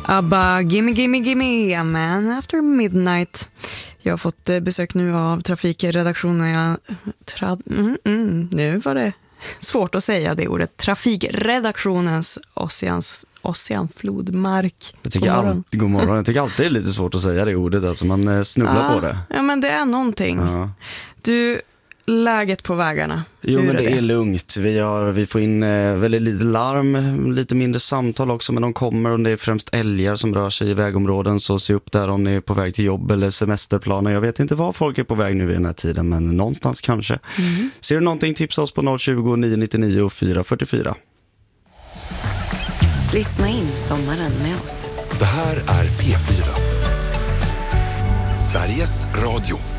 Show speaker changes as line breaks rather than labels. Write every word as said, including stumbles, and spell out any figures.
Abba, gimme, gimme, gimme, a man after midnight. Jag har fått besök nu av trafikredaktionen. Jag, trad, mm, mm, nu var det svårt att säga det ordet. Trafikredaktionens Ossians, Ossianflodmark.
Jag tycker
god morgon.
Alltid, god morgon. Jag tycker alltid det är lite svårt att säga det ordet. Alltså man snubblar
ja,
på det.
Ja, men det är någonting.
Ja.
Du, läget på vägarna.
Jo,
Hur
men
är
det
det
är lugnt. Vi, har, vi får in eh, väldigt lite larm, lite mindre samtal också, men de kommer om det är främst älgar som rör sig i vägområden, så se upp där om ni är på väg till jobb eller semesterplaner. Jag vet inte var folk är på väg nu vid den här tiden, men någonstans kanske. Mm. Ser du någonting, tipsa oss på noll tjugo, nio nittionio, fyra fyrtiofyra.
Lyssna in sommaren med oss.
Det här är P fyra. Sveriges Radio.